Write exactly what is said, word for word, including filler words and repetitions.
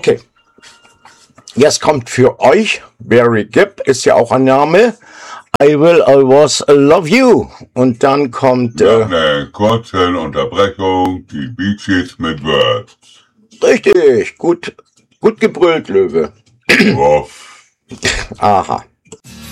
Okay. Jetzt kommt für euch, Barry Gibb ist ja auch ein Name, I Will Always Love You. Und dann kommt... Nach Äh, einer kurzen Unterbrechung die Bee Gees mit Words. richtig, gut, gut gebrüllt, Löwe. Uff. Aha.